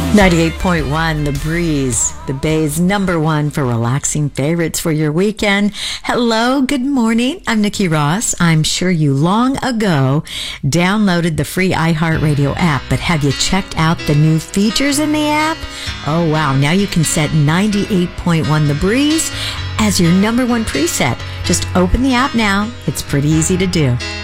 98.1 The Breeze, the Bay's number one for relaxing favorites for your weekend. Hello, good morning. I'm Nikki Ross. I'm sure you long ago downloaded the free iHeartRadio app, but have you checked out the new features in the app? Oh, wow. Now you can set 98.1 The Breeze as your number one preset. Just open the app now. It's pretty easy to do.